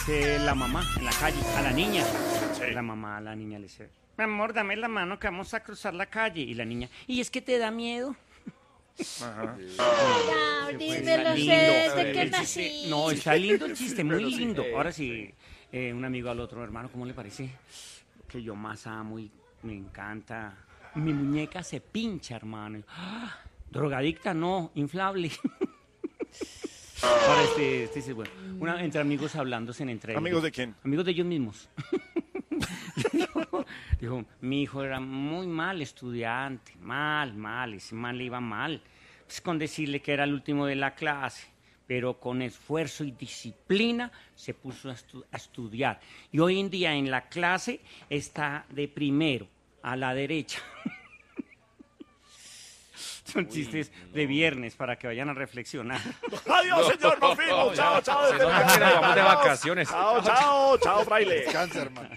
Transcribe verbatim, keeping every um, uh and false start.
Que la mamá en la calle, a la niña. Sí. La mamá a la niña le dice, mi amor, dame la mano que vamos a cruzar la calle. Y la niña, ¿y es que te da miedo? Ajá. Gabriel, me lo sé desde que nací. No, está lindo el chiste, muy lindo. Ahora sí, eh, un amigo al otro, hermano, ¿cómo le parece? Que yo más amo y me encanta. Mi muñeca se pincha, hermano. ¡Ah! Drogadicta, no, inflable. Ahora este, este dice, bueno, una, entre amigos hablándose en entre ¿Amigos ellos. de quién? Amigos de ellos mismos. dijo, dijo, mi hijo era muy mal estudiante, mal, mal, ese man le iba mal. Pues con decirle que era el último de la clase, pero con esfuerzo y disciplina se puso a, estu- a estudiar. Y hoy en día en la clase está de primero, a la derecha. Son chistes de viernes para que vayan a reflexionar. Adiós, señor, nos vimos. Chao, chao. Se nota que nos vamos de vacaciones. Chao, chao, chao, fraile. Descansa, hermano.